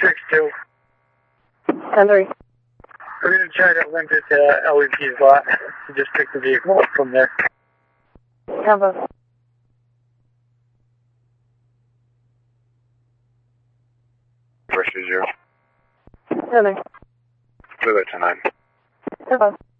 6-2. 10-3. We're going to try to limp it to LEP's lot. Just pick the vehicle up from there. Bravo. Versus 0. 10-3. Move it to 9. Bravo.